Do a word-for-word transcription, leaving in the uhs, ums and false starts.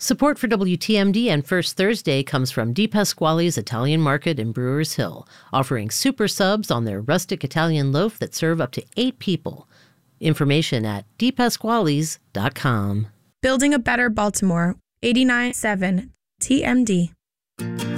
Support for W T M D and First Thursday comes from Di Pasquale's Italian Market in Brewers Hill, offering super subs on their rustic Italian loaf that serve up to eight people. Information at di pasquales dot com. Building a better Baltimore, eighty-nine point seven T M D.